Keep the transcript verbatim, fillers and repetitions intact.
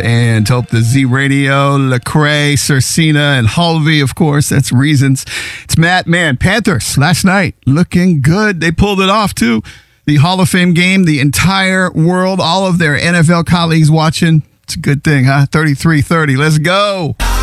and hope the Z Radio, Lecrae, Cercina, and Halvey, of course. That's Reasons. It's Matt. Man, Panthers last night looking good. They pulled it off, too. The Hall of Fame game, the entire world, all of their N F L colleagues watching. It's a good thing, huh? thirty-three thirty. Let's go.